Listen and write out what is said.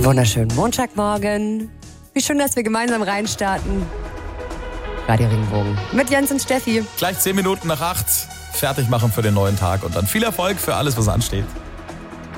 Wunderschönen Montagmorgen. Wie schön, dass wir gemeinsam reinstarten. Radio Regenbogen mit Jens und Steffi. Gleich 10 Minuten nach 8 fertig machen für den neuen Tag und dann viel Erfolg für alles, was ansteht.